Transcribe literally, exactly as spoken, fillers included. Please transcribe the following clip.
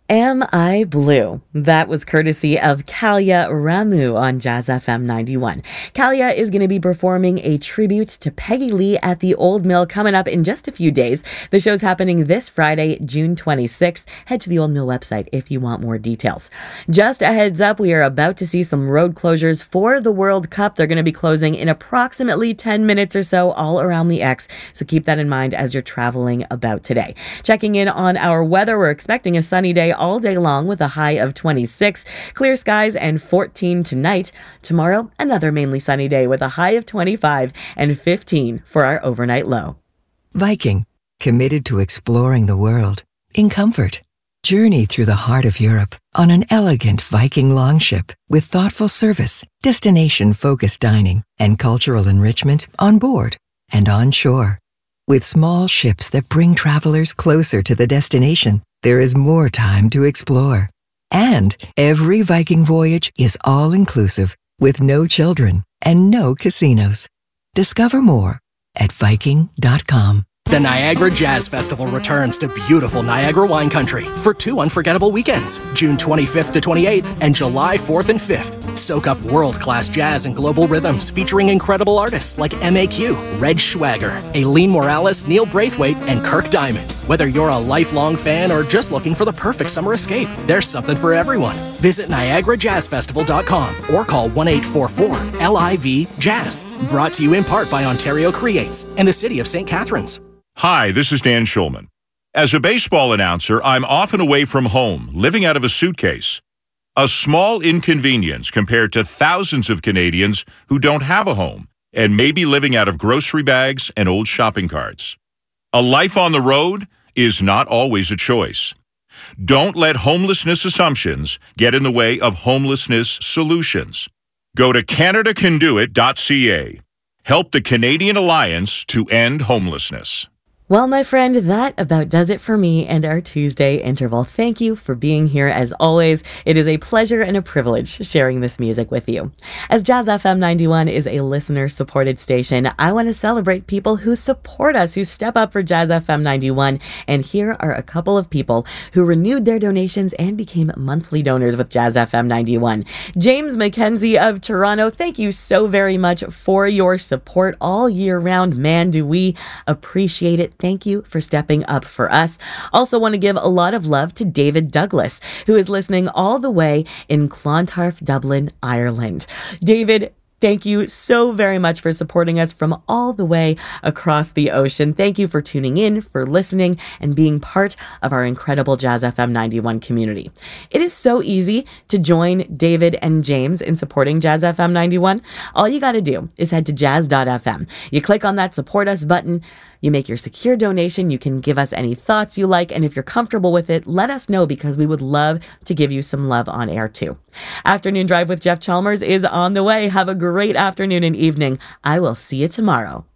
Am I Blue? That was courtesy of Kalia Ramu on Jazz F M ninety-one. Kalia is going to be performing a tribute to Peggy Lee at the Old Mill coming up in just a few days. The show's happening this Friday, June twenty-sixth. Head to the Old Mill website if you want more details. Just a heads up, we are about to see some road closures for the World Cup. They're going to be closing in approximately ten minutes or so all around the X, so keep that in mind as you're traveling about today. Checking in on our weather, we're expecting a sunny day all day long with a high of twenty-six, clear skies and fourteen tonight. Tomorrow, another mainly sunny day with a high of twenty-five and fifteen for our overnight low. Viking, committed to exploring the world in comfort. Journey through the heart of Europe on an elegant Viking longship with thoughtful service, destination-focused dining, and cultural enrichment on board and on shore. With small ships that bring travelers closer to the destination, there is more time to explore. And every Viking voyage is all-inclusive with no children and no casinos. Discover more at viking dot com. The Niagara Jazz Festival returns to beautiful Niagara wine country for two unforgettable weekends, June twenty-fifth to twenty-eighth and July fourth and fifth. Soak up world-class jazz and global rhythms featuring incredible artists like M A Q, Reg Schwager, Aileen Morales, Neil Braithwaite, and Kirk Diamond. Whether you're a lifelong fan or just looking for the perfect summer escape, there's something for everyone. Visit niagara jazz festival dot com or call one eight four four L I V Jazz. Brought to you in part by Ontario Creates and the City of Saint Catharines. Hi, this is Dan Schulman. As a baseball announcer, I'm often away from home, living out of a suitcase. A small inconvenience compared to thousands of Canadians who don't have a home and may be living out of grocery bags and old shopping carts. A life on the road is not always a choice. Don't let homelessness assumptions get in the way of homelessness solutions. Go to canada can do it dot c a. Help the Canadian Alliance to End Homelessness. Well, my friend, that about does it for me and our Tuesday interval. Thank you for being here as always. It is a pleasure and a privilege sharing this music with you. As Jazz F M ninety-one is a listener-supported station, I want to celebrate people who support us, who step up for Jazz F M ninety-one. And here are a couple of people who renewed their donations and became monthly donors with Jazz F M ninety-one. James McKenzie of Toronto, thank you so very much for your support all year round. Man, do we appreciate it. Thank you for stepping up for us. Also want to give a lot of love to David Douglas, who is listening all the way in Clontarf, Dublin, Ireland. David, thank you so very much for supporting us from all the way across the ocean. Thank you for tuning in, for listening, and being part of our incredible Jazz F M ninety-one community. It is so easy to join David and James in supporting Jazz F M ninety-one. All you got to do is head to jazz dot f m. You click on that support us button. You make your secure donation. You can give us any thoughts you like. And if you're comfortable with it, let us know because we would love to give you some love on air too. Afternoon Drive with Jeff Chalmers is on the way. Have a great afternoon and evening. I will see you tomorrow.